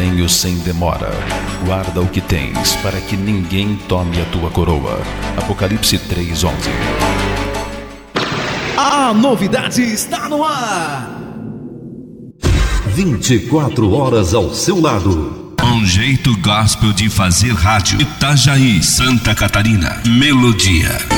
venho sem demora. Guarda o que tens, para que ninguém tome a tua coroa. Apocalipse 3:11. A novidade está no ar. 24 horas ao seu lado. Um jeito gospel de fazer rádio. Itajaí, Santa Catarina. Melodia.